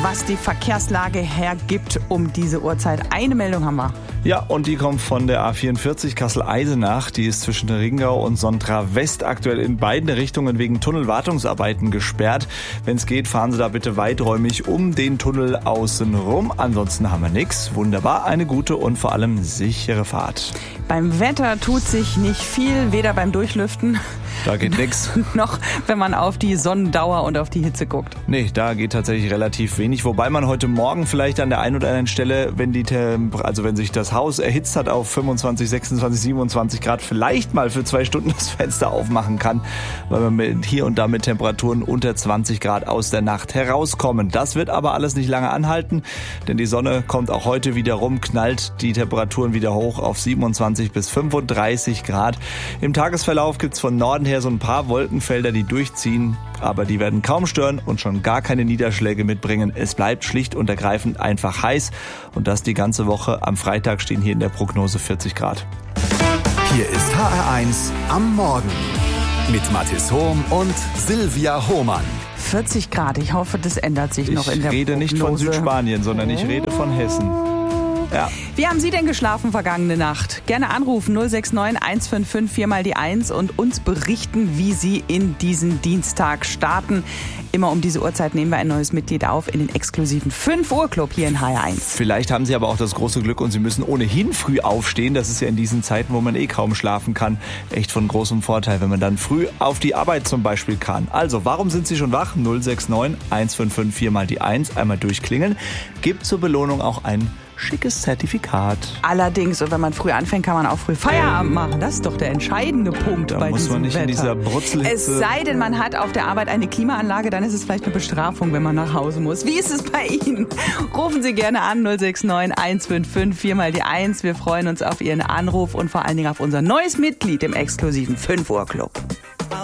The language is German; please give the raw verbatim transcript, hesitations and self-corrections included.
was die Verkehrslage hergibt um diese Uhrzeit. Eine Meldung haben wir. Ja, und die kommt von der A vierundvierzig Kassel-Eisenach. Die ist zwischen Ringau und Sontra West aktuell in beiden Richtungen wegen Tunnelwartungsarbeiten gesperrt. Wenn es geht, fahren Sie da bitte weiträumig um den Tunnel außen rum. Ansonsten haben wir nichts. Wunderbar, eine gute und vor allem sichere Fahrt. Beim Wetter tut sich nicht viel, weder beim Durchlüften Da geht nichts. noch wenn man auf die Sonnendauer und auf die Hitze guckt. Nee, da geht tatsächlich relativ wenig. Wobei man heute Morgen vielleicht an der einen oder anderen Stelle, wenn die Temper- also wenn sich das Haus erhitzt hat auf fünfundzwanzig, sechsundzwanzig, siebenundzwanzig Grad, vielleicht mal für zwei Stunden das Fenster aufmachen kann, weil wir mit hier und da mit Temperaturen unter zwanzig Grad aus der Nacht herauskommen. Das wird aber alles nicht lange anhalten, denn die Sonne kommt auch heute wieder rum, knallt die Temperaturen wieder hoch auf siebenundzwanzig bis fünfunddreißig Grad. Im Tagesverlauf gibt's von Norden her so ein paar Wolkenfelder, die durchziehen, aber die werden kaum stören und schon gar keine Niederschläge mitbringen. Es bleibt schlicht und ergreifend einfach heiß und das die ganze Woche. Am Freitag stehen hier in der Prognose vierzig Grad. Hier ist H R eins am Morgen mit Mathis Hohm und Silvia Hohmann. vierzig Grad, ich hoffe, das ändert sich noch Ich in der rede Prognose. nicht von Südspanien, sondern ich rede von Hessen. Ja. Wie haben Sie denn geschlafen vergangene Nacht? Gerne anrufen null sechs neun eins fünf fünf vier mal die eins und uns berichten, wie Sie in diesen Dienstag starten. Immer um diese Uhrzeit nehmen wir ein neues Mitglied auf in den exklusiven fünf Uhr Club hier in H R eins. Vielleicht haben Sie aber auch das große Glück und Sie müssen ohnehin früh aufstehen. Das ist ja in diesen Zeiten, wo man eh kaum schlafen kann, echt von großem Vorteil, wenn man dann früh auf die Arbeit zum Beispiel kann. Also, warum sind Sie schon wach? null sechs neun eins fünf fünf vier mal die eins, einmal durchklingeln. Gibt zur Belohnung auch ein schickes Zertifikat. Allerdings, und wenn man früh anfängt, kann man auch früh Feierabend machen. Das ist doch der entscheidende Punkt Da bei muss diesem man nicht Wetter. in dieser Brutzelhitze. Es sei denn, man hat auf der Arbeit eine Klimaanlage, dann ist es vielleicht eine Bestrafung, wenn man nach Hause muss. Wie ist es bei Ihnen? Rufen Sie gerne an null sechs neun eins fünf fünf vier mal die eins. Wir freuen uns auf Ihren Anruf und vor allen Dingen auf unser neues Mitglied im exklusiven fünf Uhr Club.